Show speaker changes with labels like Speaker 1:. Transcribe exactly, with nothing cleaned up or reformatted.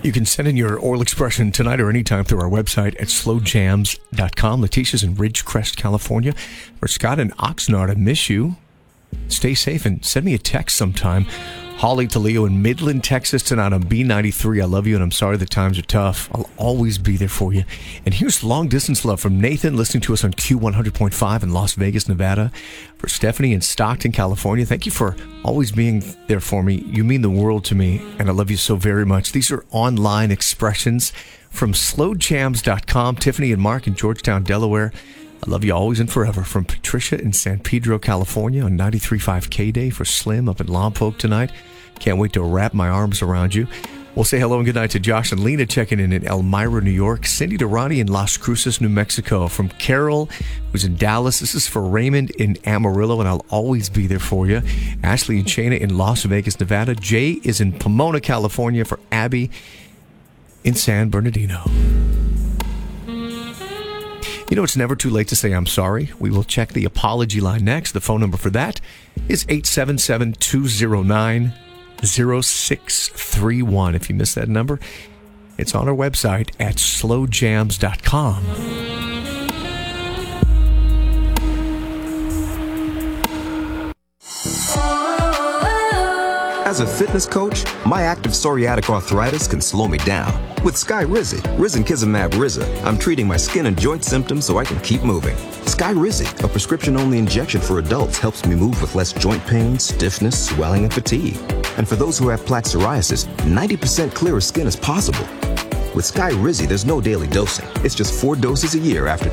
Speaker 1: You can send in your oral expression tonight or anytime through our website at slow jams dot com. Letitia's in Ridgecrest, California. For Scott and Oxnard, I miss you. Stay safe and send me a text sometime. Holly to Leo in Midland, Texas tonight on B ninety-three. I love you and I'm sorry the times are tough. I'll always be there for you. And here's long distance love from Nathan listening to us on Q one hundred point five in Las Vegas, Nevada. For Stephanie in Stockton, California, thank you for always being there for me. You mean the world to me and I love you so very much. These are online expressions from slow jams dot com. Tiffany and Mark in Georgetown, Delaware. I love you always and forever. From Patricia in San Pedro, California on ninety-three point five K-Day. For Slim up in Lompoc tonight. Can't wait to wrap my arms around you. We'll say hello and good night to Josh and Lena checking in in Elmira, New York. Cindy to Ronnie in Las Cruces, New Mexico. From Carol, who's in Dallas. This is for Raymond in Amarillo, and I'll always be there for you. Ashley and Shayna in Las Vegas, Nevada. Jay is in Pomona, California. For Abby in San Bernardino. You know, it's never too late to say I'm sorry. We will check the apology line next. The phone number for that is eight seven seven, two zero nine, zero six three one. If you missed that number, it's on our website at slow jams dot com.
Speaker 2: As a fitness coach, my active psoriatic arthritis can slow me down. With Skyrizi, Risankizumab Riza, I'm treating my skin and joint symptoms so I can keep moving. Skyrizi, a prescription-only injection for adults, helps me move with less joint pain, stiffness, swelling, and fatigue. And for those who have plaque psoriasis, ninety percent clearer skin is possible. With Skyrizi, there's no daily dosing. It's just four doses a year after